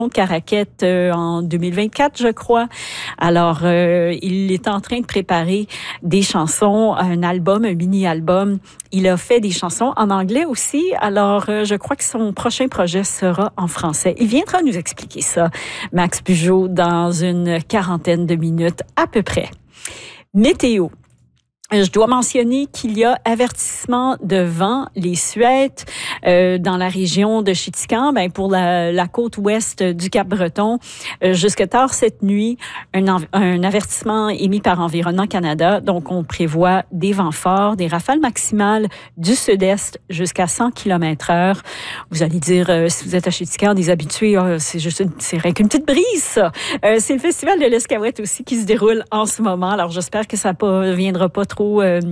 Caraquette en 2024, je crois. Alors, il est en train de préparer des chansons, un album, un mini-album. Il a fait des chansons en anglais aussi. Alors, je crois que son prochain projet sera en français. Il viendra nous expliquer ça, Max Bugeaud, dans une quarantaine de minutes à peu près. Météo. Je dois mentionner qu'il y a avertissement de vent, les suettes, dans la région de Chitican, pour la côte ouest du Cap-Breton, jusque tard cette nuit, un avertissement émis par Environnement Canada. Donc, on prévoit des vents forts, des rafales maximales du sud-est jusqu'à 100 km/h. Vous allez dire, si vous êtes à Chitican, des habitués, c'est rien qu'une petite brise, ça. C'est le Festival de l'Escaouette aussi qui se déroule en ce moment. Alors, j'espère que ça ne viendra pas trop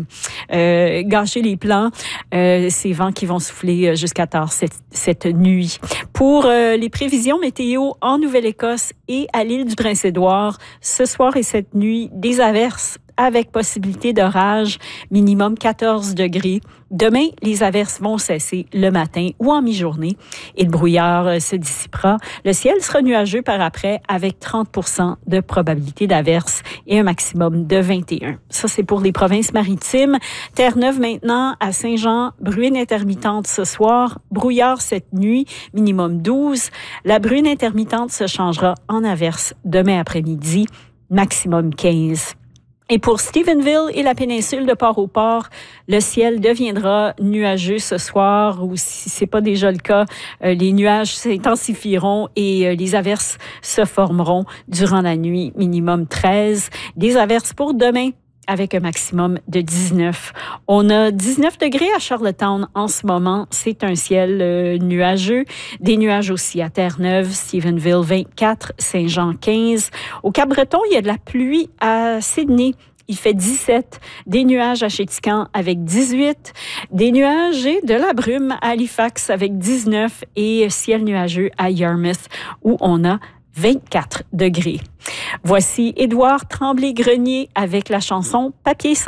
gâcher les plans. Ces vents qui vont souffler jusqu'à tard cette nuit. Pour les prévisions météo en Nouvelle-Écosse et à l'île du Prince-Édouard, ce soir et cette nuit, des averses avec possibilité d'orage, minimum 14 degrés. Demain, les averses vont cesser le matin ou en mi-journée et le brouillard se dissipera. Le ciel sera nuageux par après avec 30% de probabilité d'averses et un maximum de 21. Ça, c'est pour les provinces maritimes. Terre-Neuve maintenant, à Saint-Jean, bruine intermittente ce soir, brouillard cette nuit, minimum 12. La bruine intermittente se changera en averse demain après-midi, maximum 15. Et pour Stephenville et la péninsule de Port-au-Port, le ciel deviendra nuageux ce soir, ou si c'est pas déjà le cas, les nuages s'intensifieront et les averses se formeront durant la nuit, minimum 13. Des averses pour demain, avec un maximum de 19. On a 19 degrés à Charlottetown en ce moment. C'est un ciel nuageux. Des nuages aussi à Terre-Neuve, Stephenville 24, Saint-Jean 15. Au Cap-Breton, il y a de la pluie à Sydney. Il fait 17. Des nuages à Chéticamp avec 18. Des nuages et de la brume à Halifax avec 19. Et ciel nuageux à Yarmouth où on a 24 degrés. Voici Édouard Tremblay-Grenier avec la chanson « Papier sablé ».